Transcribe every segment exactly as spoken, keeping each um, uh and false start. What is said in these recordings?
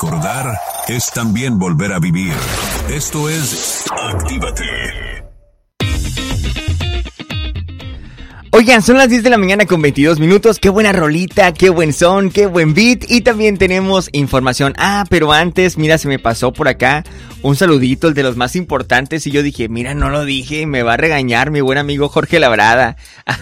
Recordar es también volver a vivir. Esto es Actívate. Oigan, son las diez de la mañana con veintidós minutos. Qué buena rolita, qué buen son, qué buen beat. Y también tenemos información. Ah, pero antes, mira, se me pasó por acá un saludito, el de los más importantes. Y yo dije, mira, no lo dije, me va a regañar mi buen amigo Jorge Labrada.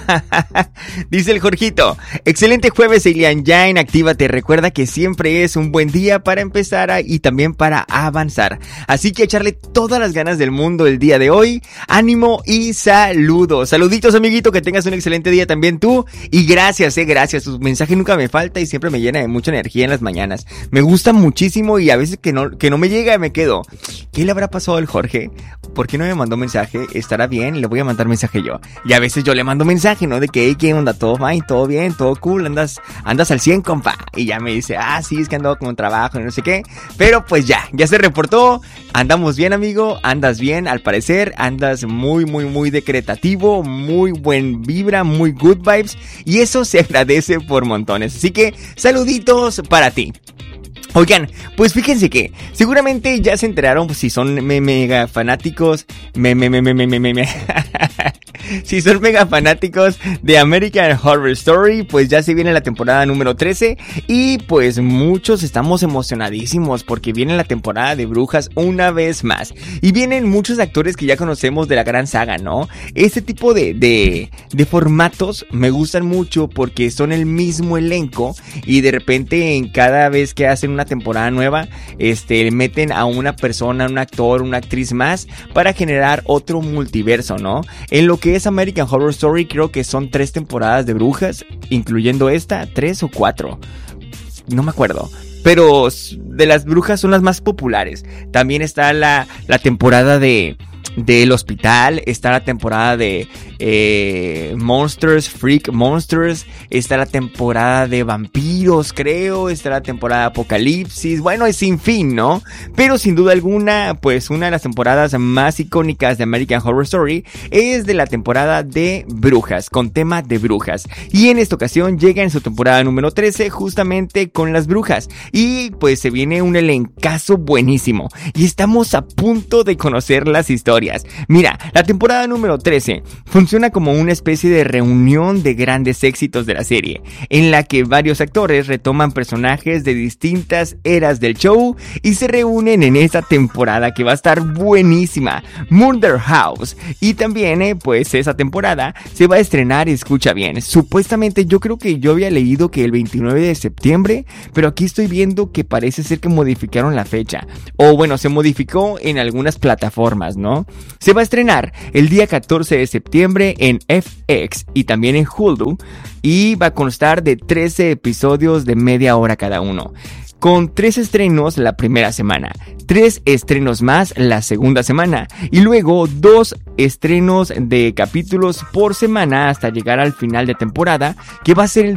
Dice el Jorgito, excelente jueves, Elian, ya en Actívate. Recuerda que siempre es un buen día para empezar a, y también para avanzar. Así que echarle todas las ganas del mundo el día de hoy. Ánimo y saludos. Saluditos, amiguito, que tengas un excelente día también tú. Y gracias, eh, gracias. Tu mensaje nunca me falta y siempre me llena de mucha energía en las mañanas. Me gusta muchísimo y a veces que no, que no me llega me quedo. ¿Qué le habrá pasado al Jorge? ¿Por qué no me mandó mensaje? ¿Estará bien? Le voy a mandar mensaje yo. Y a veces yo le mando mensaje, ¿no? De que, hey, ¿qué onda? ¿Todo fine? ¿Todo bien? ¿Todo cool? ¿Andas, andas al cien, compa? Y ya me dice, ah, sí, es que ando con trabajo y no sé qué. Pero pues ya, ya se reportó. Andamos bien, amigo. Andas bien, al parecer. Andas muy, muy, muy decretativo. Muy buen vibra, muy good vibes. Y eso se agradece por montones. Así que, saluditos para ti. Oigan, pues fíjense que seguramente ya se enteraron, pues, si son me mega fanáticos, me me me me me me me, me. Si son mega fanáticos de American Horror Story, pues ya se viene la temporada número trece y pues muchos estamos emocionadísimos porque viene la temporada de brujas una vez más y vienen muchos actores que ya conocemos de la gran saga, ¿no? Este tipo de, de, de formatos me gustan mucho porque son el mismo elenco y de repente en cada vez que hacen una temporada nueva, este, meten a una persona, un actor, una actriz más para generar otro multiverso, ¿no? En lo que es American Horror Story creo que son tres temporadas de brujas, incluyendo esta, tres o cuatro, no me acuerdo. Pero de las brujas son las más populares. También está la, la temporada de del hospital, está la temporada de eh, Monsters, Freak Monsters, está la temporada de vampiros, creo, está la temporada de Apocalipsis, bueno, es sin fin, ¿no? Pero sin duda alguna, pues una de las temporadas más icónicas de American Horror Story es de la temporada de brujas, con tema de brujas. Y en esta ocasión llega en su temporada número trece justamente con las brujas. Y pues se viene un elencazo buenísimo. Y estamos a punto de conocer las historias. Mira, la temporada número trece funciona como una especie de reunión de grandes éxitos de la serie, en la que varios actores retoman personajes de distintas eras del show y se reúnen en esta temporada que va a estar buenísima, Murder House. Y también, eh, pues esa temporada se va a estrenar, escucha bien, supuestamente yo creo que yo había leído que el veintinueve de septiembre, pero aquí estoy viendo que parece ser que modificaron la fecha, o bueno, se modificó en algunas plataformas, ¿no? Se va a estrenar el día catorce de septiembre en F X y también en Hulu y va a constar de trece episodios de media hora cada uno. Con tres estrenos la primera semana, tres estrenos más la segunda semana y luego dos estrenos de capítulos por semana hasta llegar al final de temporada, que va a ser el